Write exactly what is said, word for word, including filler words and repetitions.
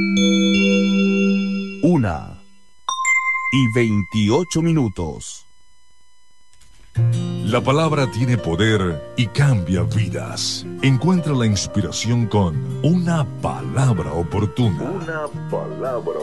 Una y veintiocho minutos. La palabra tiene poder y cambia vidas. Encuentra la inspiración con una palabra oportuna. Una palabra